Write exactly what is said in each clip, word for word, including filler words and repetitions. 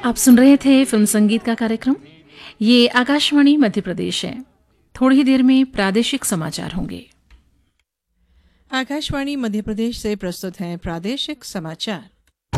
आप सुन रहे थे फिल्म संगीत का कार्यक्रम। ये आकाशवाणी मध्य प्रदेश है। थोड़ी ही देर में प्रादेशिक समाचार होंगे। आकाशवाणी मध्य प्रदेश से प्रस्तुत हैं प्रादेशिक समाचार।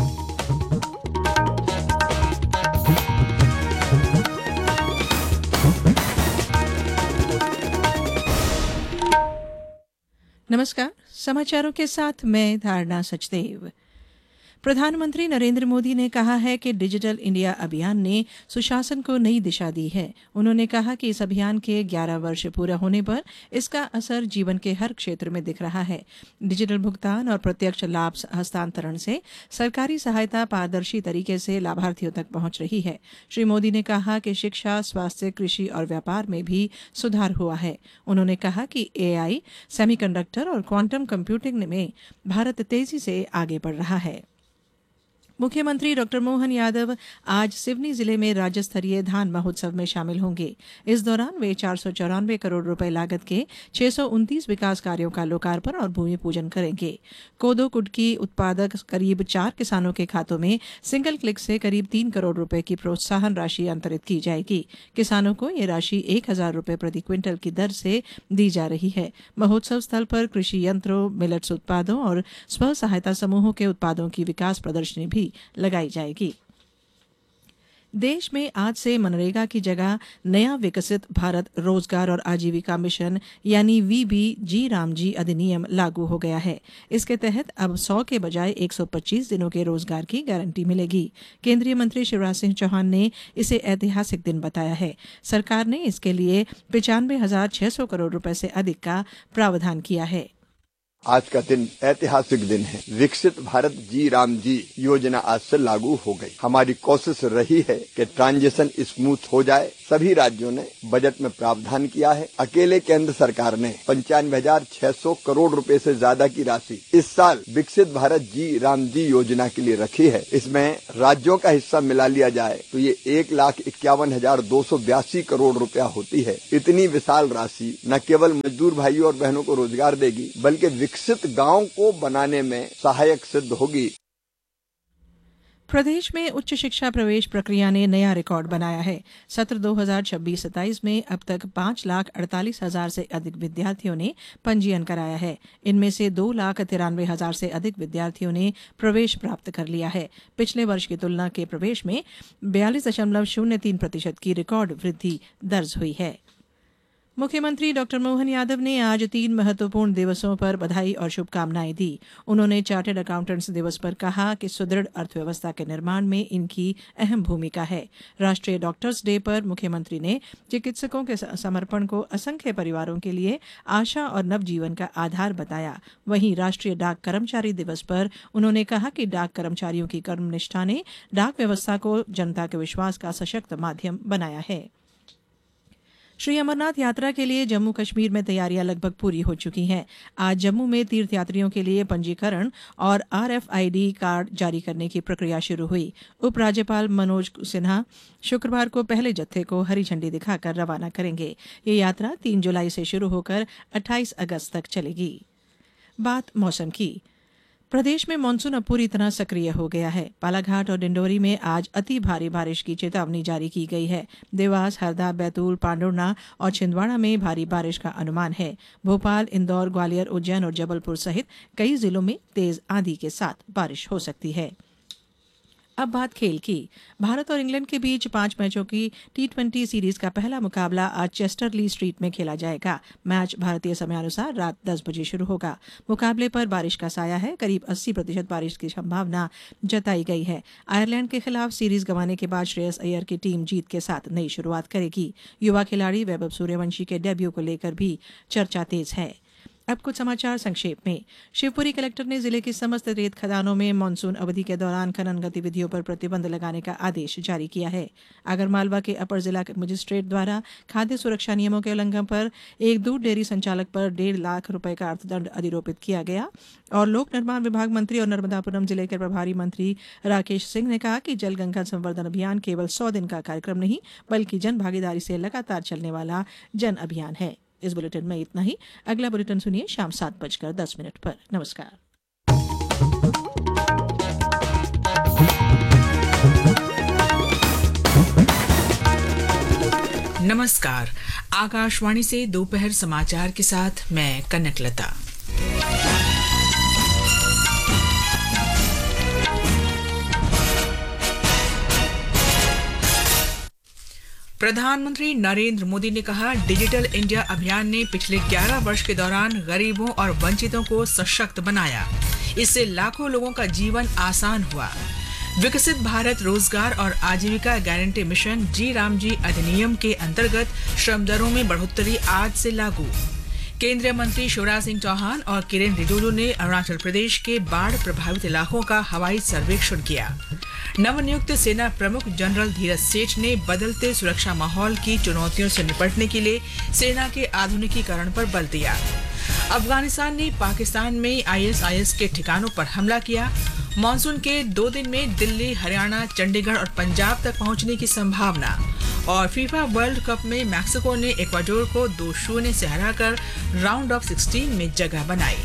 नमस्कार, समाचारों के साथ मैं धारणा सचदेव। प्रधानमंत्री नरेंद्र मोदी ने कहा है कि डिजिटल इंडिया अभियान ने सुशासन को नई दिशा दी है। उन्होंने कहा कि इस अभियान के ग्यारह वर्ष पूरा होने पर इसका असर जीवन के हर क्षेत्र में दिख रहा है। डिजिटल भुगतान और प्रत्यक्ष लाभ हस्तांतरण से सरकारी सहायता पारदर्शी तरीके से लाभार्थियों तक पहुंच रही है। श्री मोदी ने कहा कि शिक्षा, स्वास्थ्य, कृषि और व्यापार में भी सुधार हुआ है। उन्होंने कहा कि एआई, सेमीकंडक्टर और क्वांटम कंप्यूटिंग में भारत तेजी से आगे बढ़ रहा है। मुख्यमंत्री डॉक्टर मोहन यादव आज सिवनी जिले में राज्य स्तरीय धान महोत्सव में शामिल होंगे। इस दौरान वे चार सौ चौरानवे करोड़ रुपए लागत के छह सौ उनतीस विकास कार्यों का लोकार्पण और भूमि पूजन करेंगे। कोदो कुटकी उत्पादक करीब चार किसानों के खातों में सिंगल क्लिक से करीब तीन करोड़ रुपए की प्रोत्साहन राशि अंतरित की जाएगी। किसानों को ये राशि एक हजार रुपए प्रति क्विंटल की दर से दी जा रही है। महोत्सव स्थल पर कृषि यंत्रों, मिलेट्स उत्पादों और स्व सहायता समूहों के उत्पादों की विकास प्रदर्शनी भी लगाई जाएगी। देश में आज से मनरेगा की जगह नया विकसित भारत रोजगार और आजीविका मिशन यानी वी बी जी रामजी अधिनियम लागू हो गया है। इसके तहत अब सौ के बजाय एक सौ पच्चीस दिनों के रोजगार की गारंटी मिलेगी। केंद्रीय मंत्री शिवराज सिंह चौहान ने इसे ऐतिहासिक दिन बताया है। सरकार ने इसके लिए पिचानवे हजार छह सौ करोड़ रुपए से अधिक का प्रावधान किया है। आज का दिन ऐतिहासिक दिन है। विकसित भारत जी राम जी योजना आज से लागू हो गई। हमारी कोशिश रही है कि ट्रांजिशन स्मूथ हो जाए। सभी राज्यों ने बजट में प्रावधान किया है। अकेले केंद्र सरकार ने पंचानवे हजार छह सौ करोड़ रुपए से ज्यादा की राशि इस साल विकसित भारत जी राम जी योजना के लिए रखी है। इसमें राज्यों का हिस्सा मिला लिया जाए तो ये एक लाख इक्यावन हजार दो सौ बयासी करोड़ रुपया होती है। इतनी विशाल राशि न केवल मजदूर भाइयों और बहनों को रोजगार देगी बल्कि विकसित गांव को बनाने में सहायक सिद्ध होगी। प्रदेश में उच्च शिक्षा प्रवेश प्रक्रिया ने नया रिकॉर्ड बनाया है। सत्र दो हजार छब्बीस सत्ताईस में अब तक पांच लाख अड़तालीस हजार से अधिक विद्यार्थियों ने पंजीयन कराया है। इनमें से दो लाख तिरानवे हजार से अधिक विद्यार्थियों ने प्रवेश प्राप्त कर लिया है। पिछले वर्ष की तुलना के प्रवेश में बयालीस दशमलव शून्य तीन प्रतिशत की रिकॉर्ड वृद्धि दर्ज हुई है। मुख्यमंत्री डॉक्टर मोहन यादव ने आज तीन महत्वपूर्ण दिवसों पर बधाई और शुभकामनाएं दी। उन्होंने चार्टर्ड अकाउंटेंट्स दिवस पर कहा कि सुदृढ़ अर्थव्यवस्था के निर्माण में इनकी अहम भूमिका है। राष्ट्रीय डॉक्टर्स डे पर मुख्यमंत्री ने चिकित्सकों के समर्पण को असंख्य परिवारों के लिए आशा और नवजीवन का आधार बताया। वहीं राष्ट्रीय डाक कर्मचारी दिवस पर उन्होंने कहा कि डाक कर्मचारियों की कर्मनिष्ठा ने डाक व्यवस्था को जनता के विश्वास का सशक्त माध्यम बनाया है। श्री अमरनाथ यात्रा के लिए जम्मू कश्मीर में तैयारियां लगभग पूरी हो चुकी हैं। आज जम्मू में तीर्थयात्रियों के लिए पंजीकरण और R F I D card जारी करने की प्रक्रिया शुरू हुई। उपराज्यपाल मनोज सिन्हा शुक्रवार को पहले जत्थे को हरी झंडी दिखाकर रवाना करेंगे। ये यात्रा तीन जुलाई से शुरू होकर अट्ठाईस अगस्त तक चलेगी। बात मौसम की। प्रदेश में मानसून अब पूरी तरह सक्रिय हो गया है। बालाघाट और डिंडोरी में आज अति भारी बारिश की चेतावनी जारी की गई है। देवास, हरदा, बैतूल, पांडुर्ना और छिंदवाड़ा में भारी बारिश का अनुमान है। भोपाल, इंदौर, ग्वालियर, उज्जैन और जबलपुर सहित कई जिलों में तेज आंधी के साथ बारिश हो सकती है। अब बात खेल की। भारत और इंग्लैंड के बीच पांच मैचों की टी ट्वेंटी सीरीज का पहला मुकाबला आज चेस्टर ली स्ट्रीट में खेला जाएगा। मैच भारतीय समयानुसार रात दस बजे शुरू होगा। मुकाबले पर बारिश का साया है। करीब अस्सी प्रतिशत बारिश की संभावना जताई गई है। आयरलैंड के खिलाफ सीरीज गंवाने के बाद श्रेयस अय्यर की टीम जीत के साथ नई शुरुआत करेगी। युवा खिलाड़ी वैभव सूर्यवंशी के डेब्यू को लेकर भी चर्चा तेज है। अब कुछ समाचार संक्षेप में। शिवपुरी कलेक्टर ने जिले की समस्त रेत खदानों में मानसून अवधि के दौरान खनन गतिविधियों पर प्रतिबंध लगाने का आदेश जारी किया है। आगरमालवा के अपर जिला मजिस्ट्रेट द्वारा खाद्य सुरक्षा नियमों के उल्लंघन पर एक दूध डेयरी संचालक पर डेढ़ लाख रुपए का अर्थदंड अधिरोपित किया गया। और लोक निर्माण विभाग मंत्री और नर्मदापुरम जिले के प्रभारी मंत्री राकेश सिंह ने कहा कि जल गंगा संवर्धन अभियान केवल सौ दिन का कार्यक्रम नहीं बल्कि जन भागीदारी से लगातार चलने वाला जन अभियान है। इस बुलेटिन में इतना ही। अगला बुलेटिन सुनिए शाम सात बजकर दस मिनट पर। नमस्कार। नमस्कार। आकाशवाणी से दोपहर समाचार के साथ मैं कनकलता। प्रधानमंत्री नरेंद्र मोदी ने कहा, डिजिटल इंडिया अभियान ने पिछले ग्यारह वर्ष के दौरान गरीबों और वंचितों को सशक्त बनाया। इससे लाखों लोगों का जीवन आसान हुआ। विकसित भारत रोजगार और आजीविका गारंटी मिशन जी राम जी अधिनियम के अंतर्गत श्रम दरों में बढ़ोतरी आज से लागू। केंद्रीय मंत्री शिवराज सिंह चौहान और किरेन रिजिजू ने अरुणाचल प्रदेश के बाढ़ प्रभावित इलाकों का हवाई सर्वेक्षण किया। नवनियुक्त सेना प्रमुख जनरल धीरज सेठ ने बदलते सुरक्षा माहौल की चुनौतियों से निपटने के लिए सेना के आधुनिकीकरण पर बल दिया। अफगानिस्तान ने पाकिस्तान में आई एस आई एस के ठिकानों पर हमला किया। मॉनसून के दो दिन में दिल्ली, हरियाणा, चंडीगढ़ और पंजाब तक पहुंचने की संभावना। और फीफा वर्ल्ड कप में मैक्सिको ने इक्वाडोर को दो शून्य से हराकर राउंड ऑफ सिक्सटीन में जगह बनाई।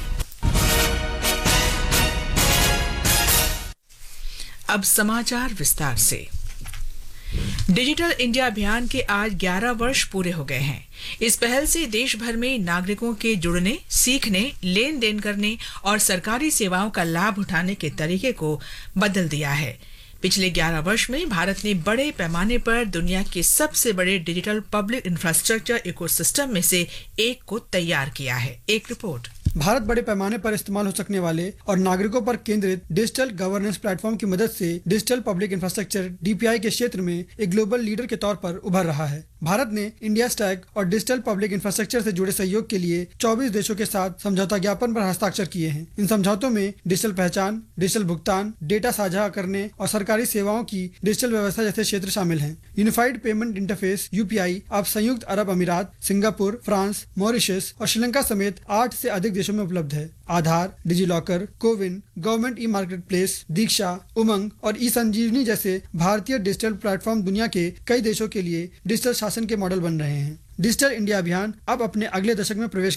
अब समाचार विस्तार से। डिजिटल इंडिया अभियान के आज ग्यारह वर्ष पूरे हो गए हैं। इस पहल से देश भर में नागरिकों के जुड़ने, सीखने, लेन देन करने और सरकारी सेवाओं का लाभ उठाने के तरीके को बदल दिया है। पिछले ग्यारह वर्ष में भारत ने बड़े पैमाने पर दुनिया के सबसे बड़े डिजिटल पब्लिक इंफ्रास्ट्रक्चर इकोसिस्टम में से एक को तैयार किया है। एक रिपोर्ट। भारत बड़े पैमाने पर इस्तेमाल हो सकने वाले और नागरिकों पर केंद्रित डिजिटल गवर्नेंस प्लेटफॉर्म की मदद से digital public infrastructure D P I के क्षेत्र में एक ग्लोबल लीडर के तौर पर उभर रहा है। भारत ने इंडिया स्टैक और डिजिटल पब्लिक इंफ्रास्ट्रक्चर से जुड़े सहयोग के लिए चौबीस देशों के साथ समझौता ज्ञापन पर हस्ताक्षर किए हैं। इन समझौतों में डिजिटल पहचान, डिजिटल भुगतान, डेटा साझा करने और सरकारी सेवाओं की डिजिटल व्यवस्था जैसे क्षेत्र शामिल हैं। Unified payment interface U P I अब संयुक्त अरब अमीरात, सिंगापुर, फ्रांस, मॉरिशस और श्रीलंका समेत आठ से अधिक देशों में उपलब्ध है। आधार, DigiLocker, CoWIN, government e market place, दीक्षा, उमंग और ई संजीवनी जैसे भारतीय डिजिटल प्लेटफॉर्म दुनिया के कई देशों के लिए डिजिटल शासन के मॉडल बन रहे हैं। डिजिटल इंडिया अभियान अब अपने अगले दशक में प्रवेश